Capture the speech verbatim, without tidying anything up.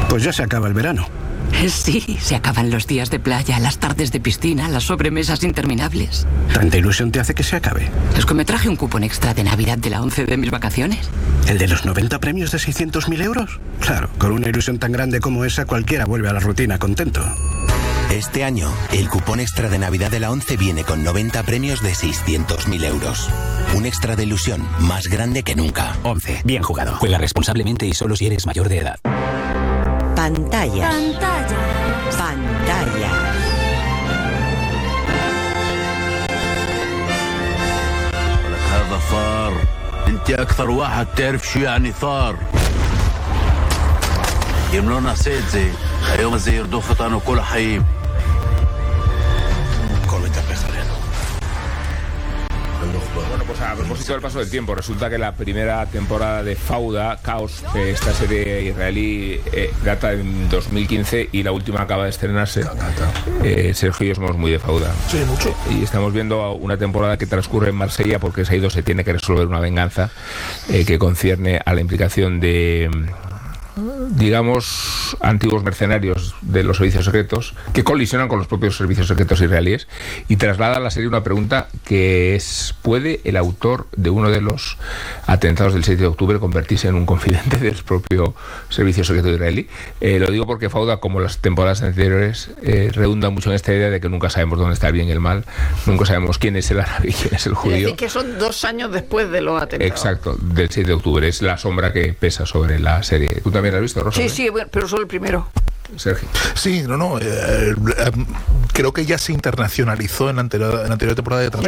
Pues ya se acaba el verano. Sí, se acaban los días de playa, las tardes de piscina, las sobremesas interminables. ¿Tanta ilusión te hace que se acabe? Es que me traje un cupón extra de Navidad de la ONCE de mis vacaciones. ¿El de los noventa premios de seiscientos mil euros? Claro, con una ilusión tan grande como esa, cualquiera vuelve a la rutina contento. Este año, el cupón extra de Navidad de la ONCE viene con noventa premios de seiscientos mil euros. Un extra de ilusión más grande que nunca. ONCE. Bien jugado. Juega responsablemente y solo si eres mayor de edad. Pantalla. Pantalla. Pantalla. هذا ثار. انت اكثر واحد تعرف شو يعني ثار. يملونا سيد زي اليوم زي يردو فطان وكل حيب. Bueno, pues a propósito del paso del tiempo, resulta que la primera temporada de Fauda, Caos, eh, esta serie israelí, eh, data en dos mil quince y la última acaba de estrenarse. Eh, Sergio y yo somos muy de Fauda. Sí, mucho. Y estamos viendo una temporada que transcurre en Marsella porque Saido se tiene que resolver una venganza eh, que concierne a la implicación de, digamos, antiguos mercenarios de los servicios secretos que colisionan con los propios servicios secretos israelíes y traslada a la serie una pregunta que es: ¿puede el autor de uno de los atentados del siete de octubre convertirse en un confidente del propio servicio secreto israelí? Eh, lo digo porque Fauda, como las temporadas anteriores, eh, redunda mucho en esta idea de que nunca sabemos dónde está el bien y el mal, nunca sabemos quién es el árabe y quién es el judío. Es decir, que son dos años después de los atentados. Exacto, del siete de octubre, es la sombra que pesa sobre la serie. ¿Tú también la has visto, Rosa? Sí, sí, pero solo el primero. Sergio. Sí, no, no. Eh, eh, creo que ya se internacionalizó en la anterior, en la anterior temporada de